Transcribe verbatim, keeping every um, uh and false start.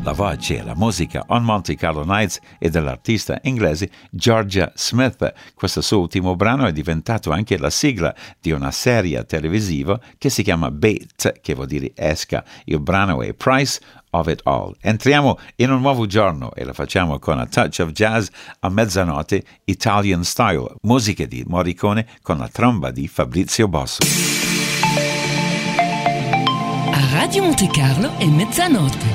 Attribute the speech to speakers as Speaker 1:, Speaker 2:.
Speaker 1: La voce e la musica on Monte Carlo Nights è dell'artista inglese Georgia Smith. Questo suo ultimo brano è diventato anche la sigla di una serie televisiva che si chiama Bait, che vuol dire esca. Il brano è Price of It All. Entriamo in un nuovo giorno e lo facciamo con A Touch of Jazz a mezzanotte, Italian Style, musica di Morricone con la tromba di Fabrizio Bosco.
Speaker 2: A Radio Monte Carlo è mezzanotte.